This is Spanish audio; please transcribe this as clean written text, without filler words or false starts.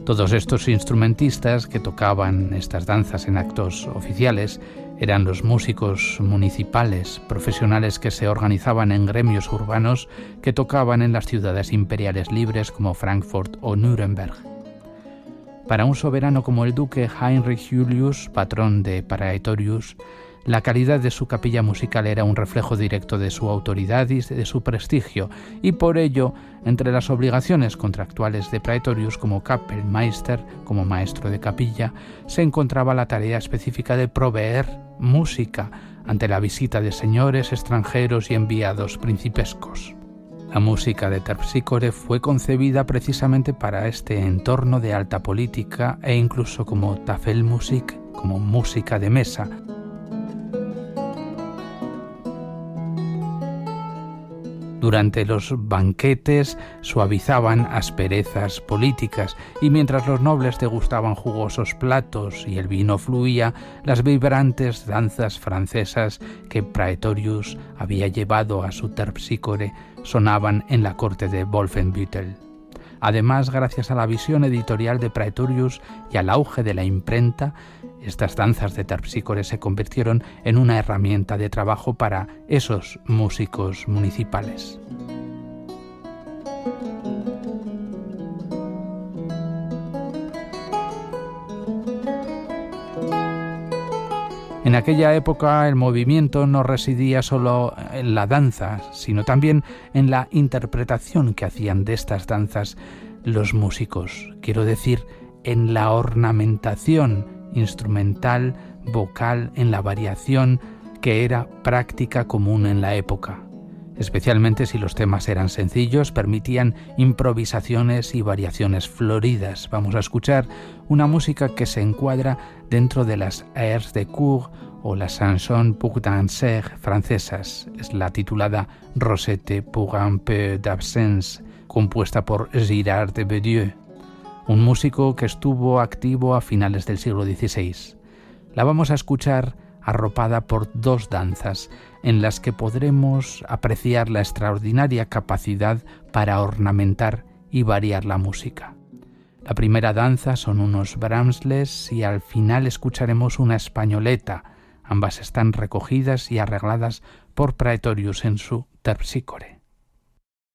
Todos estos instrumentistas que tocaban estas danzas en actos oficiales eran los músicos municipales, profesionales que se organizaban en gremios urbanos que tocaban en las ciudades imperiales libres como Frankfurt o Nuremberg. Para un soberano como el duque Heinrich Julius, patrón de Praetorius, la calidad de su capilla musical era un reflejo directo de su autoridad y de su prestigio, y por ello, entre las obligaciones contractuales de Praetorius como Kapellmeister, como maestro de capilla, se encontraba la tarea específica de proveer música ante la visita de señores extranjeros y enviados principescos. La música de Terpsícore fue concebida precisamente para este entorno de alta política e incluso como Tafelmusik, como música de mesa. Durante los banquetes suavizaban asperezas políticas y mientras los nobles degustaban jugosos platos y el vino fluía, las vibrantes danzas francesas que Praetorius había llevado a su Terpsícore sonaban en la corte de Wolfenbüttel. Además, gracias a la visión editorial de Praetorius y al auge de la imprenta, estas danzas de Terpsícore se convirtieron en una herramienta de trabajo para esos músicos municipales. En aquella época el movimiento no residía solo en la danza, sino también en la interpretación que hacían de estas danzas los músicos. Quiero decir, en la ornamentación instrumental, vocal, en la variación que era práctica común en la época. Especialmente si los temas eran sencillos, permitían improvisaciones y variaciones floridas. Vamos a escuchar una música que se encuadra dentro de las airs de cour o las chansons pour danser francesas. Es la titulada Rosette pour un peu d'absence, compuesta por Girard de Bedieu, un músico que estuvo activo a finales del siglo XVI. La vamos a escuchar arropada por dos danzas en las que podremos apreciar la extraordinaria capacidad para ornamentar y variar la música. La primera danza son unos Brahmsles y al final escucharemos una españoleta. Ambas están recogidas y arregladas por Praetorius en su Terpsícore.